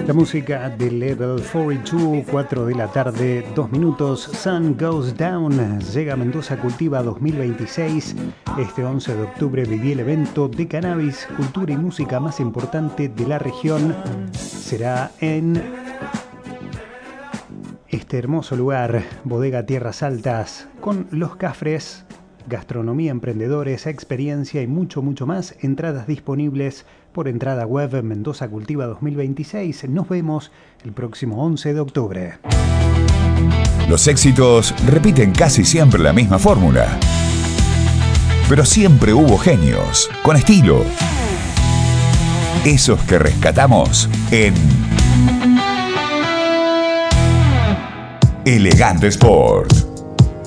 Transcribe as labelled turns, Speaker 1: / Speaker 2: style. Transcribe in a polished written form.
Speaker 1: La música de Level 42, 4 de la tarde, 2 minutos. Sun Goes Down llega a Mendoza Cultiva 2026. Este 11 de octubre viví el evento de cannabis, cultura y música más importante de la región. Será en este hermoso lugar, Bodega Tierras Altas, con Los Cafres, gastronomía, emprendedores, experiencia y mucho más. Entradas disponibles por entrada web Mendoza Cultiva 2026. Nos vemos el próximo 11 de octubre.
Speaker 2: Los éxitos repiten casi siempre la misma fórmula. Pero siempre hubo genios, con estilo. Esos que rescatamos en Elegante Sport.